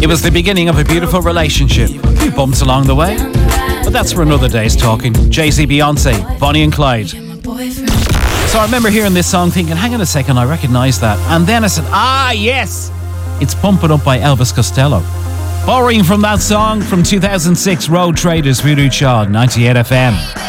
It was the beginning of a beautiful relationship. A few bumps along the way, but that's for another day's talking. Jay-Z, Beyonce, Bonnie and Clyde. So I remember hearing this song thinking, hang on a second, I recognise that. And then I said, yes, it's Pump It Up by Elvis Costello. Borrowing from that song from 2006, Road Traders, Voodoo Child, 98 FM.